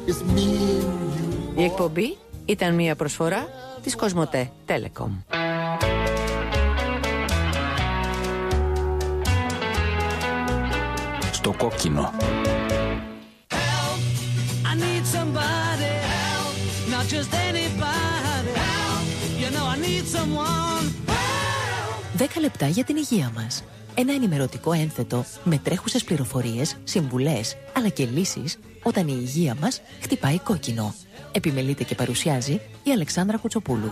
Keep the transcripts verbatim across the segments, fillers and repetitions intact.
Η εκπομπή ήταν μια προσφορά της Κοσμοτέ Telecom. Στο κόκκινο. Δέκα λεπτά για την υγεία μας. Ένα ενημερωτικό ένθετο με τρέχουσες πληροφορίες, συμβουλές, αλλά και λύσεις όταν η υγεία μας χτυπάει κόκκινο. Επιμελείται και παρουσιάζει η Αλεξάνδρα Κουτσοπούλου.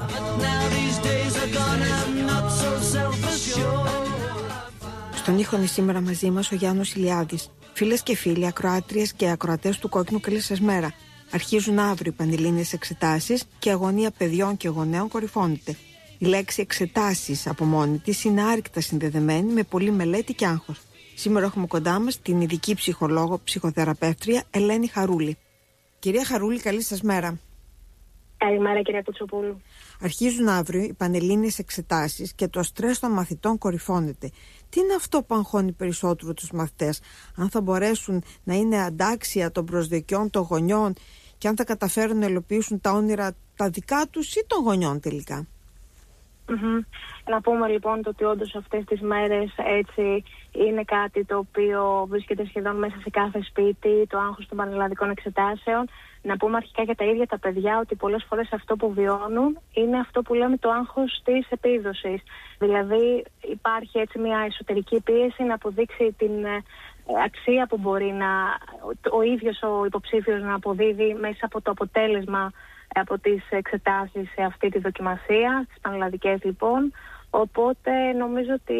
Στον ήχο είναι σήμερα μαζί μας ο Γιάννος Ηλιάδης. Φίλες και φίλοι, ακροάτριες και ακροατές του Κόκκινου, καλή σας μέρα. Αρχίζουν αύριο οι πανελλήνιες εξετάσεις και η αγωνία παιδιών και γονέων κορυφώνεται. Η λέξη εξετάσεις από μόνη της είναι άρρηκτα συνδεδεμένη με πολλή μελέτη και άγχος. Σήμερα έχουμε κοντά μας την ειδική ψυχολόγο, ψυχοθεραπεύτρια Ελένη Χαρούλη. Κυρία Χαρούλη, καλή σας μέρα. Καλημέρα, κυρία Κουτσοπούλου. Αρχίζουν αύριο οι πανελλήνιες εξετάσεις και το στρες των μαθητών κορυφώνεται. Τι είναι αυτό που αγχώνει περισσότερο τους μαθητές, αν θα μπορέσουν να είναι αντάξια των προσδοκιών των γονιών και αν θα καταφέρουν να υλοποιήσουν τα όνειρα τα δικά τους ή των γονιών τελικά? Mm-hmm. Να πούμε λοιπόν το ότι όντως αυτές τις μέρες έτσι είναι κάτι το οποίο βρίσκεται σχεδόν μέσα σε κάθε σπίτι, το άγχος των πανελλαδικών εξετάσεων. Να πούμε αρχικά για τα ίδια τα παιδιά ότι πολλές φορές αυτό που βιώνουν είναι αυτό που λέμε το άγχος της επίδοσης. Δηλαδή υπάρχει έτσι μια εσωτερική πίεση να αποδείξει την ε, αξία που μπορεί να, ο ίδιος ο υποψήφιος να αποδίδει μέσα από το αποτέλεσμα από τις εξετάσεις σε αυτή τη δοκιμασία, στις πανελλαδικές λοιπόν. Οπότε νομίζω ότι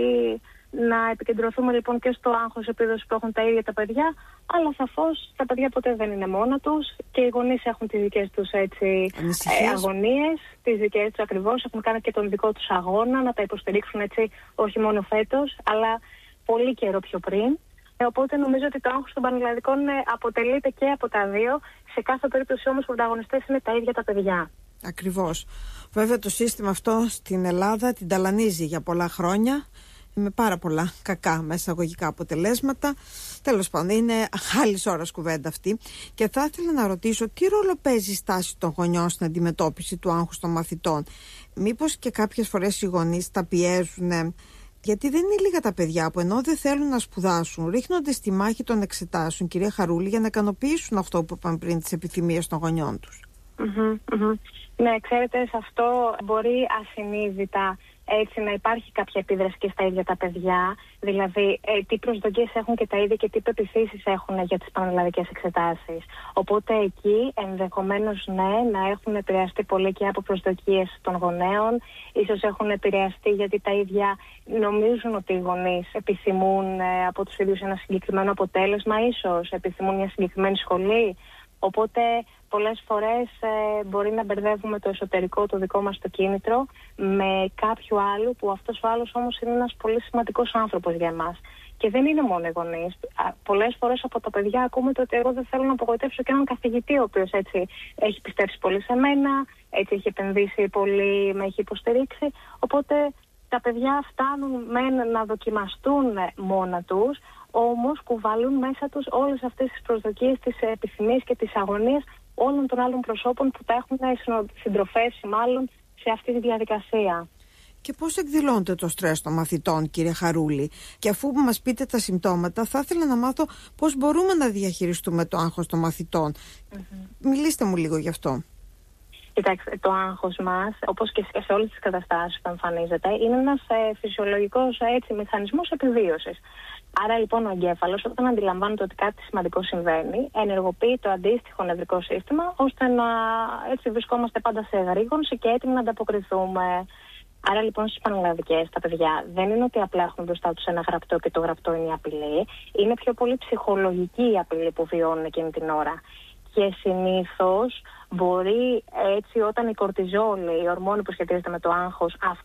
να επικεντρωθούμε λοιπόν και στο άγχος επίδοσης που έχουν τα ίδια τα παιδιά, αλλά σαφώς τα παιδιά ποτέ δεν είναι μόνα τους και οι γονείς έχουν τις δικές τους έτσι, ε, αγωνίες, τις δικές τους ακριβώς, έχουν κάνει και τον δικό τους αγώνα να τα υποστηρίξουν έτσι όχι μόνο φέτος, αλλά πολύ καιρό πιο πριν. Οπότε νομίζω ότι το άγχος των πανελλαδικών αποτελείται και από τα δύο. Σε κάθε περίπτωση όμως οι πρωταγωνιστές είναι τα ίδια τα παιδιά. Ακριβώς. Βέβαια το σύστημα αυτό στην Ελλάδα την ταλανίζει για πολλά χρόνια, με πάρα πολλά κακά μέσα αγωγικά αποτελέσματα. Τέλος πάντων, είναι άλλης ώρας κουβέντα αυτή. Και θα ήθελα να ρωτήσω τι ρόλο παίζει η στάση των γονιών στην αντιμετώπιση του άγχους των μαθητών. Μήπως και κάποιες φορές οι γονείς τα πιέζουν? Γιατί δεν είναι λίγα τα παιδιά που ενώ δεν θέλουν να σπουδάσουν, ρίχνονται στη μάχη των εξετάσεων, κυρία Χαρούλη, για να ικανοποιήσουν αυτό που είπαμε πριν, τις επιθυμίες των γονιών τους. Mm-hmm, mm-hmm. Ναι, ξέρετε, σε αυτό μπορεί ασυνείδητα έτσι να υπάρχει κάποια επίδραση και στα ίδια τα παιδιά. Δηλαδή, ε, τι προσδοκίες έχουν και τα ίδια και τι πεποιθήσεις έχουν για τις πανελλαδικές εξετάσεις. Οπότε εκεί ενδεχομένως ναι, να έχουν επηρεαστεί πολύ και από προσδοκίες των γονέων. Ίσως έχουν επηρεαστεί γιατί τα ίδια νομίζουν ότι οι γονείς επιθυμούν ε, από τους ίδιους ένα συγκεκριμένο αποτέλεσμα, ίσως επιθυμούν μια συγκεκριμένη σχολή. Οπότε πολλές φορές ε, μπορεί να μπερδεύουμε το εσωτερικό, το δικό μας το κίνητρο με κάποιο άλλο, που αυτός ο άλλος όμως είναι ένας πολύ σημαντικός άνθρωπος για εμάς. Και δεν είναι μόνο οι γονείς. Πολλές φορές από τα παιδιά ακούμε το ότι εγώ δεν θέλω να απογοητεύσω και έναν καθηγητή ο οποίος έτσι έχει πιστέψει πολύ σε μένα, έτσι έχει επενδύσει πολύ, με έχει υποστηρίξει. Οπότε τα παιδιά φτάνουν μεν να δοκιμαστούν μόνα τους, όμως κουβαλούν μέσα τους όλες αυτές τις προσδοκίες, τις επιθυμίες και τις αγωνίες όλων των άλλων προσώπων που τα έχουν συντροφεύσει μάλλον σε αυτή τη διαδικασία. Και πώς εκδηλώνεται το στρες των μαθητών, κύριε Χαρούλη? Και αφού μας πείτε τα συμπτώματα, θα ήθελα να μάθω πώς μπορούμε να διαχειριστούμε το άγχος των μαθητών. Mm-hmm. Μιλήστε μου λίγο γι' αυτό. Κοιτάξτε, το άγχος μας, όπως και σε όλες τις καταστάσεις που εμφανίζεται, είναι ένας ε, φυσιολογικός έτσι, μηχανισμός επιβίωσης. Άρα λοιπόν ο εγκέφαλος, όταν αντιλαμβάνεται ότι κάτι σημαντικό συμβαίνει, ενεργοποιεί το αντίστοιχο νευρικό σύστημα, ώστε να έτσι βρισκόμαστε πάντα σε εγρήγορση και έτοιμοι να ανταποκριθούμε. Άρα λοιπόν στις πανελλαδικές τα παιδιά δεν είναι ότι απλά έχουν μπροστά τους ένα γραπτό και το γραπτό είναι η απειλή. Είναι πιο πολύ ψυχολογική η απειλή που βιώνουν εκείνη την ώρα. Και συνήθως μπορεί έτσι όταν η κορτιζόλη, η ορμόνη που σχετίζεται με το άγχος,